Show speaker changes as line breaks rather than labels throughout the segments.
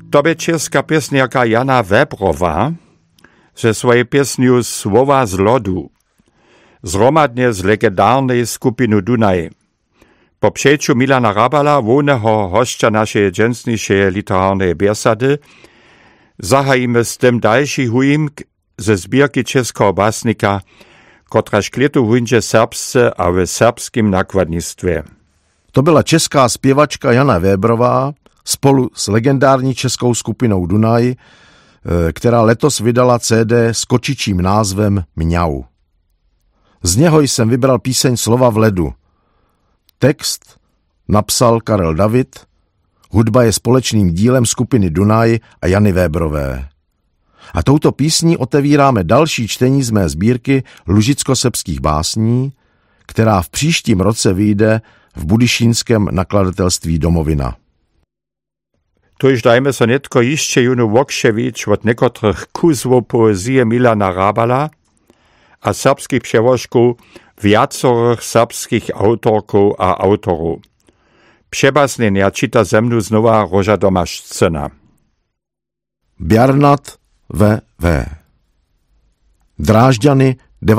To by česká pěsňarka Jana Webrová ze swojej pěsniu Słowa z lodu, zromadnie z legendárnej skupiny Dunaj. Po przejściu Milana Rabala, wójnego hostia naszej dżęsniejszej literarnej biesady, zahajimy z tym dalszy hujimk ze zbierki českého básnika, kotraž kletu hunže serbsce a v serbském nakladnictwie.
To byla česká zpěvačka Jana Webrová spolu s legendární českou skupinou Dunaj, která letos vydala CD s kočičím názvem Mňau. Z něho jsem vybral píseň Slova v ledu. Text napsal Karel David, hudba je společným dílem skupiny Dunaj a Jany Webrové. A touto písní otevíráme další čtení z mé sbírky lužicko-srbských básní, která v příštím roce vyjde v budyšínském nakladatelství Domovina.
Tuž dajme se netko ještě junu Vokševič od nekotrych kuzvov poezie Milana Rabala a serbských přeložků viacerých serbských autorků a autorů. Přebasnenia čita ze mnu znova Roža Domašcena.
Bjarnat V.V. Drážďany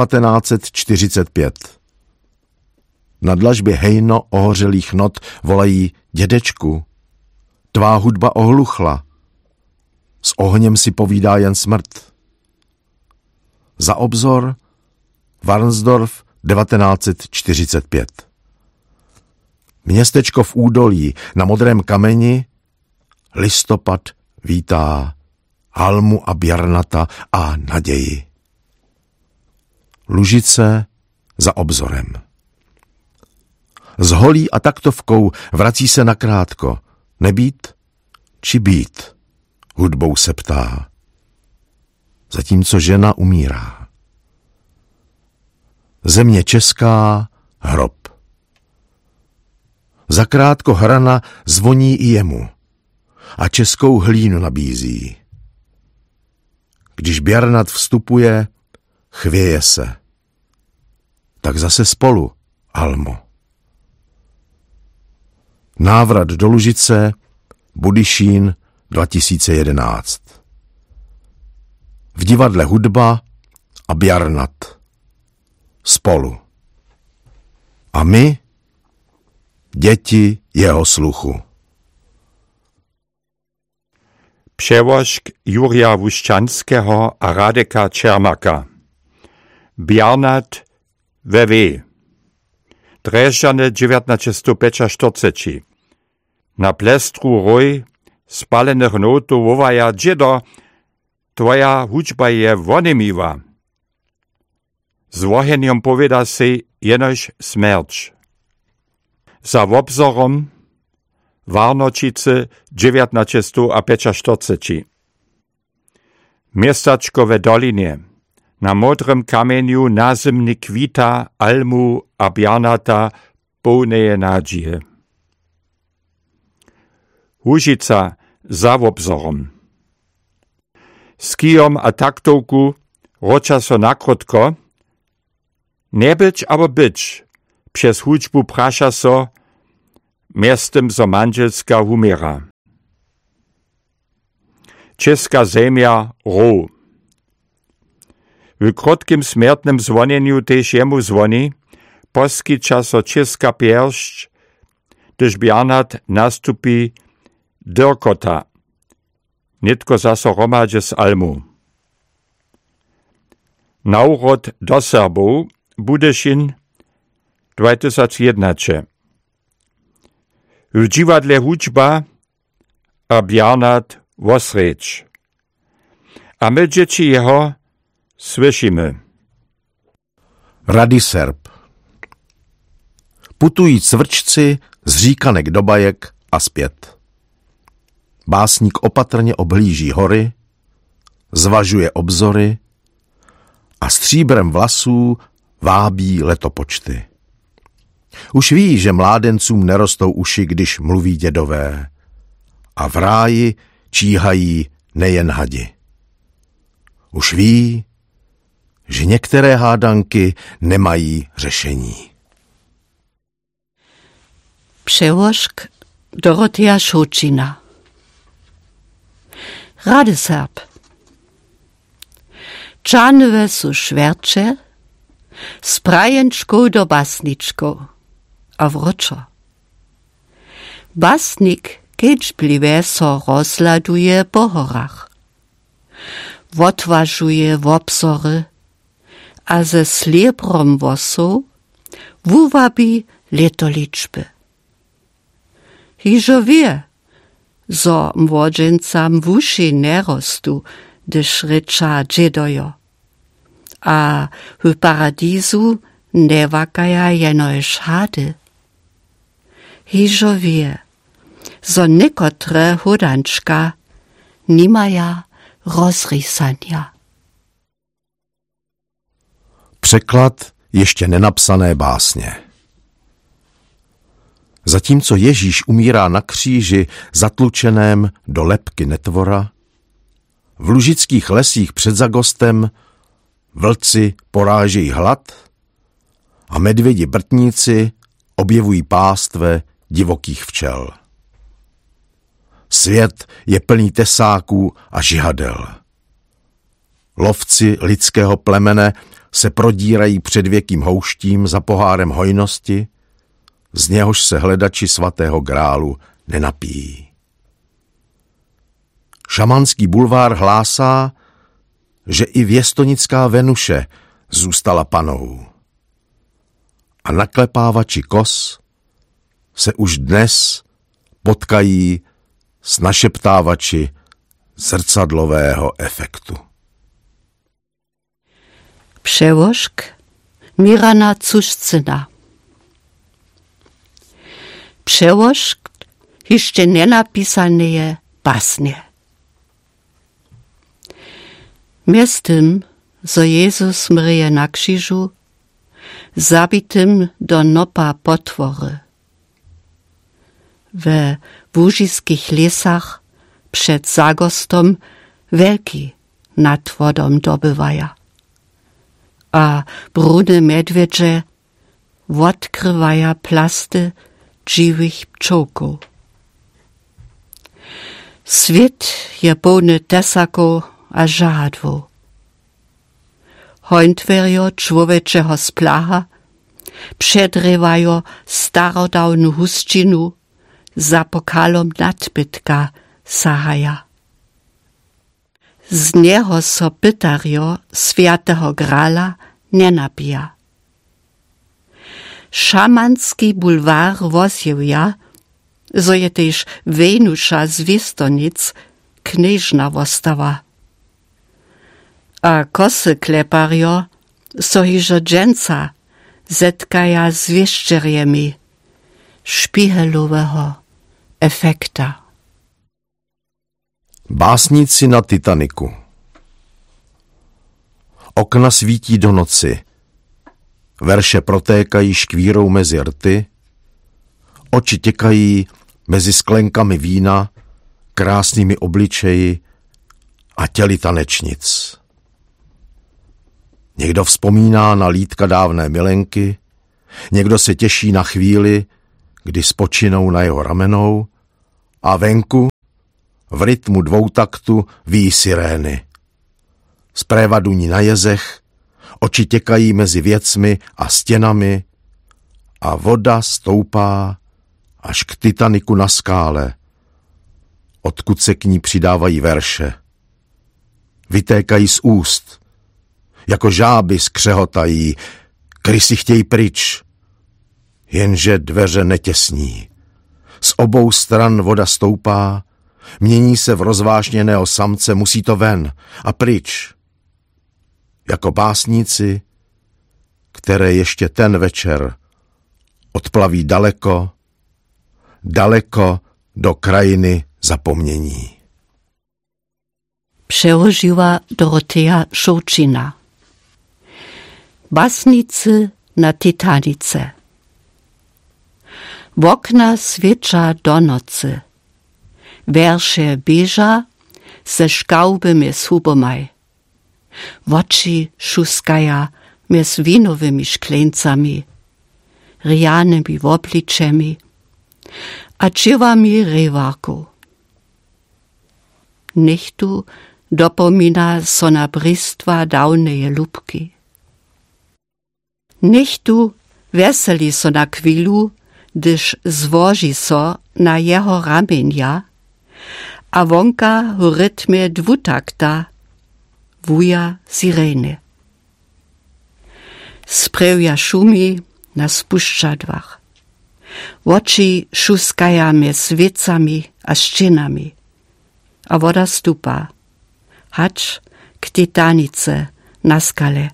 1945. Na dlažbě hejno ohořelých not volají dědečku. Tvá hudba ohluchla. S ohněm si povídá jen smrt. Za obzor Varnsdorf 1945. Městečko v údolí na modrém kameni, listopad vítá Almu a Bjarnata a naději. Lužice za obzorem. S holí a taktovkou vrací se nakrátko. Nebýt či být, hudbou se ptá. Zatímco žena umírá. Země česká, hrob. Zakrátko hrana zvoní i jemu a českou hlínu nabízí. Když Bjarnat vstupuje, chvěje se. Tak zase spolu, Almo. Návrat do Lužice, Budyšín 2011. V divadle hudba a Bjarnat. Spolu. A my, děti jeho sluchu.
Přeložk Jurija Vuščanského a Radeka Čermaka. Bjarnat V.V. Drážďany 1945. Na plestru roj spalených notů vovaja džedo, tvoja hudba je vonemiva. Z oheniem poveda si jenož smrč. Za obzorom Varnočice 1945. Městačko ve dolinie. Na modrym kamieniu nazimny kwita Almu a Bjarnata pełneje nadzieje. Łužica za obzorom. Z kijom a taktovku roča so nakrotko, nie być abo być, przez hudźbu prasza so, miestem so manželska humiera. Česka zemia ro. W krotkim smiertnym zwonieniu też jemu zwoni, poskicza so česka pieršť, gdyż Bjarnat nastupi dyrkota, nitko zaso romadže z Almu. Naurod do Serbov, Budyšin 2011. W dziwadle hudźba a Bjarnat wosreč. A my dzieci jeho slyšíme.
Rady Serb. Putují cvrčci z říkanek do bajek a zpět. Básník opatrně obhlíží hory, zvažuje obzory a stříbrem vlasů vábí letopočty. Už ví, že mládencům nerostou uši, když mluví dědové, a v ráji číhají nejen hadi. Už ví, že některé hádanky nemají řešení.
Přeložk Dorothea Šočina. Radeserb. Čanowe su šverče, z prajenčkou do basničkou, a vročo. Basnik kedźbliwe so rozladuje po horach. Wotwažuje wobzory, a ze sliebrom wosów wuwabi letoliczby. Hižo wie, zo młodźencam wuši nerostu, gdyż rycza dżedojo. A w paradizu ne wakaja jenož hady. Hižo wie, zo nekotre hudančka nimaja rozrysania.
Překlad ještě nenapsané básně. Zatímco Ježíš umírá na kříži zatlučeném do lebky netvora, v lužických lesích před Zagostem vlci porážejí hlad a medvědi brtníci objevují pástve divokých včel. Svět je plný tesáků a žihadel. Lovci lidského plemene se prodírají předvěkým houštím za pohárem hojnosti, z něhož se hledači svatého grálu nenapijí. Šamanský bulvár hlásá, že i věstonická Venuše zůstala panou. A naklepávači kos se už dnes potkají s našeptávači zrcadlového efektu.
Przełożk Mirana Cuszcyna. Przełożk jeszcze nienapisane basnie. Mjez tym, zo Jezus mrije na krzyżu, zabitym do nopa potwory. We łužiskich lesach przed Zagostom wielki nad wodą dobywaja. A brudne medwiedzie odkrywaja plasty dziwych pczołków. Swiet je pełny tesaków a żadwu. Hońtwerjo człowieczego splacha przedrywają starodawną husčinu za pokalom nadbytka sahaja. Z niego so pytario świętego grala nie napija. Szamanski bulwar wozjewja, zo je tež Venusza z Wiestonic knieżna wostawa. A kosy klepario so hižo dżęca zetkaja z wieszczeriemi špihelowego efekta.
Básníci na Titaniku. Okna svítí do noci. Verše protékají škvírou mezi rty. Oči těkají mezi sklenkami vína, krásnými obličeji a těly tanečnic. Někdo vzpomíná na lítka dávné milenky, někdo se těší na chvíli, kdy spočinou na jeho ramenou a venku v rytmu dvoutaktu víjí sirény. Zpréva duní na jezech, oči těkají mezi věcmi a stěnami a voda stoupá až k Titaniku na skále, odkud se k ní přidávají verše. Vytékají z úst, jako žáby skřehotají, krysy chtějí pryč, jenže dveře netěsní. Z obou stran voda stoupá, mění se v rozvášněného samce, musí to ven a pryč. Jako básníci, které ještě ten večer odplaví daleko, daleko do krajiny zapomnění.
Przełożyła Dorotea Szoučina. Basnicy na Titanice. W okna świecza do nocy. Wiersze bieża ze szkałby mjez hubomaj. Woči šuskaja mjez winowymi szkleńcami, rjanymi wobliczemi a drzewami rewarku. Nichtu dopomina so na bristva dawneje lubki. Nichtu veseli so na chwilu, gdyż złoży so na jeho ramienia, a wonka w rytmie dwutakta wuja sireny. Sprewia szumi na spuszczadłach. Oczy szuskaja mez wiecami a ścienami, a woda stupa, hacz k titanice na skale.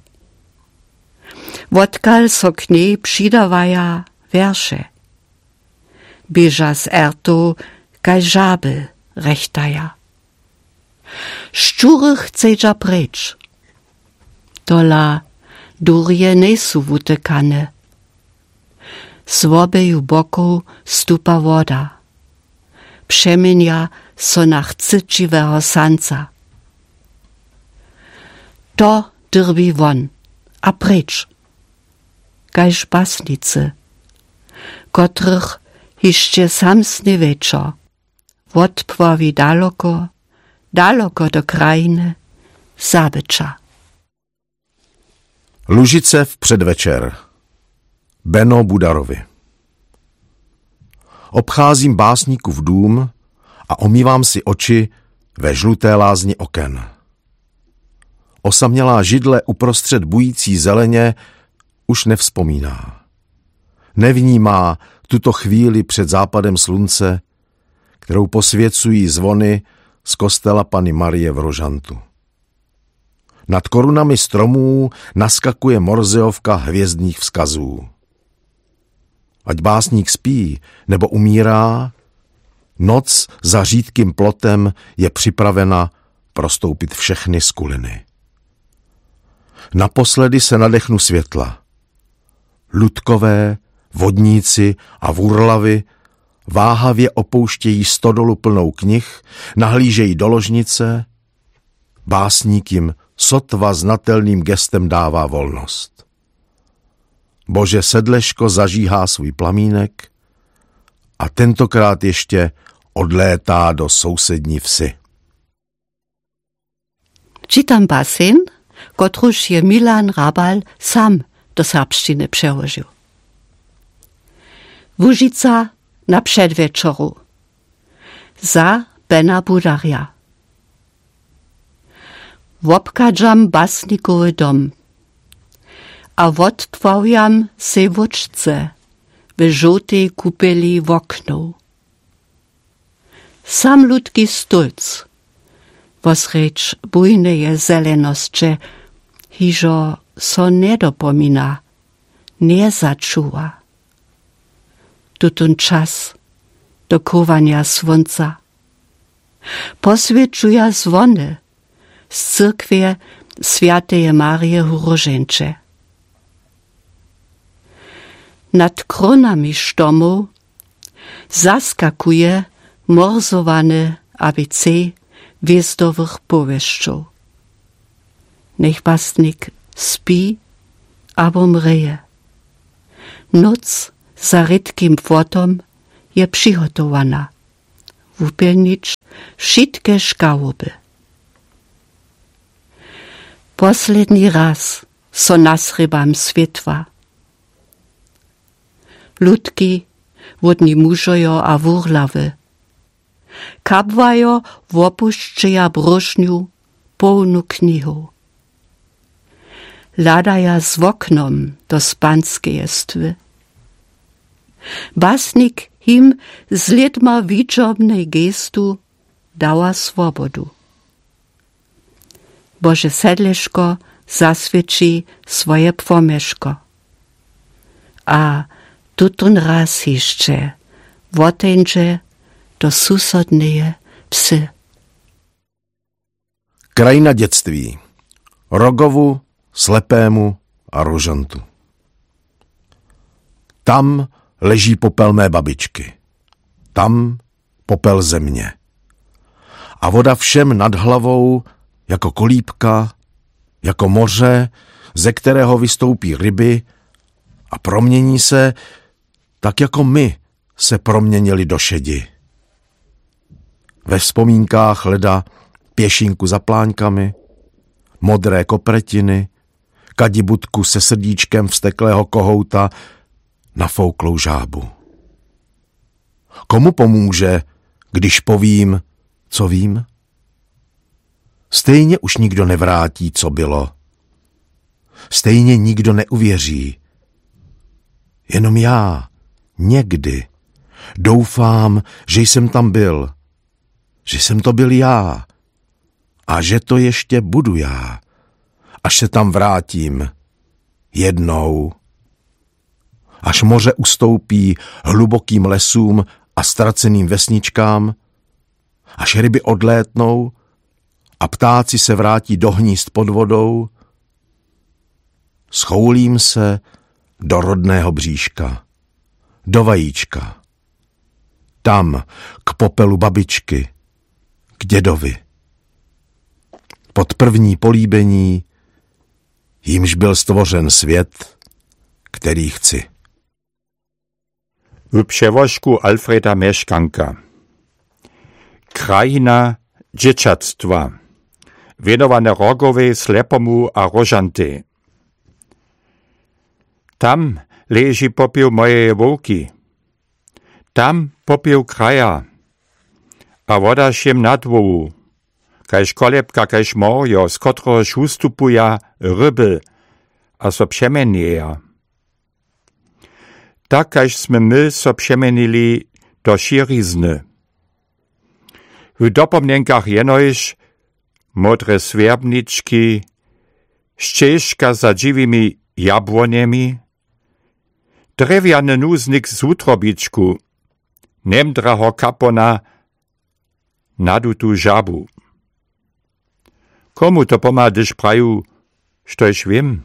Wodkal so k niej přidawaja wiersze. Bieża z ertu kaj żaby rechtaja. Szczury chcedža precz. Tola durje nesu wutekane. Z obeju boku stupa woda. Przemienia so na chcyčiwego sanca. To drbi won, a precz. Kajż basnicy, kotrych jeszcze samsny wieczor odpławi daleko, daleko do krainy zabycza.
Lužice v předvečer. Beno Budarovi. Obcházím básníkův dům a omývám si oči ve žluté lázni oken. Osamělá židle uprostřed bující zeleně už nevzpomíná. Nevnímá tuto chvíli před západem slunce, kterou posvěcují zvony z kostela Panny Marie v Rožantu. Nad korunami stromů naskakuje morzeovka hvězdných vzkazů. Ať básník spí nebo umírá, noc za řídkým plotem je připravena prostoupit všechny skuliny. Naposledy se nadechnu světla. Ludkové, vodníci a vurlavy váhavě opouštějí stodolu plnou knih, nahlížejí do ložnice, básník jim sotva znatelným gestem dává volnost. Bože sedleško zažíhá svůj plamínek a tentokrát ještě odlétá do sousední vsi.
Čitam basen, kotruž je Milan Rabal sam do serbštiny přełożył. Łužica na przedwieczoru. Za Bena Budaria. Wobkadżam basnikowy dom. A odtwawiam se woczce w żółtej kupeli w okno. Sam ludki stulc. Wosrecz bujneje zelenosće, hižo so ne dopomina, nie začuva. Tutun čas do kovanja svonca. Posvědčuja zvony z cyrkwie Świętej Marii Huroženče. Nad kronami štomu zaskakuje morzowany ABC wiestowych powieściów. Niech básnik spí abo mreje. Noc za rydkim płotom je przygotowana. Wupelnicz wszystkie szkałoby. Posledni raz so nasrybam światła. Ludki, wodni mužojo a wurlawy. Kapwajo wopuszczeja broszniu pełnu knihu. Ladaja z oknom do spanskeje stwy. Basnik him z lidma wiczobnej gestu dała swobodu. Boże sedleško zasvědčí svoje płomieszko. A tutun raz jeszcze woteńcze do susodneje psy.
Krajina dětství. Rogovu, Slepému a Rožantu. Tam leží popel mé babičky. Tam popel země. A voda všem nad hlavou jako kolíbka, jako moře, ze kterého vystoupí ryby a promění se tak, jako my se proměnili do šedi. Ve vzpomínkách leda pěšinku za pláňkami, modré kopretiny, kadibutku se srdíčkem vzteklého kohouta, nafouklou žábu. Komu pomůže, když povím, co vím? Stejně už nikdo nevrátí, co bylo. Stejně nikdo neuvěří. Jenom já, někdy, doufám, že jsem tam byl, že jsem to byl já a že to ještě budu já, až se tam vrátím. Jednou. Až moře ustoupí hlubokým lesům a ztraceným vesničkám, až ryby odlétnou a ptáci se vrátí do hnízd pod vodou, schoulím se do rodného bříška, do vajíčka, tam k popelu babičky, k dědovi. Pod první políbení, jímž byl stvořen svět, který chci.
W przełożku Alfreda Mieszkanka. Krajina dzieciactwa. Wienowane rogowej, slepomu a rożanty. Tam leży popiół mojej wołki. Tam popiół kraja. A woda šiem na dworu. Kaž kolebka, kaž morjo, z kotrehož ustupuja ryby, a so přemenieja. Tak, kaž sme my so přemenili do širizny. W dopomnienkach jenojž modre sverbnički, ścieżka za dziwimi jabłoniemi, drewiany nuznik z utrobiczku, nemdraho kapona, nadutu žabu. Komu to pomá, když praju, štož vím?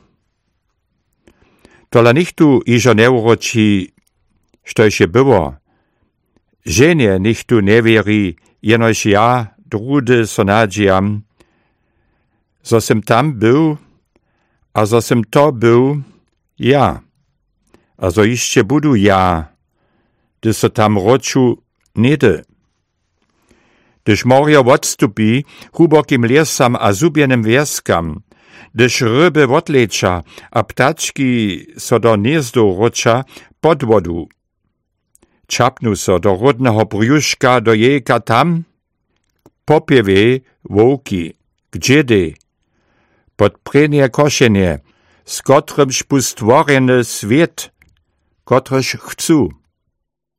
Tola nichtu ižo neuroči, štož je było. Ženie nichtu nevěří, jenož ja, drudy so nadžiam, zo sem tam był, a zo sem to był ja. A zo ještě budu ja, gdy so tam roču nede. Gdyż morjo odstupi hlubokim lesam a zubienym wieskam, gdyż ryby odlecza, a ptaczki so do gniezdu roča pod wodu. Čapnu so do rodného brjuška do jejka tam, popiewie wołki, gdziedy, pod prenie koszenie, z kotrymż był stworzony swiat, kotryż chcą.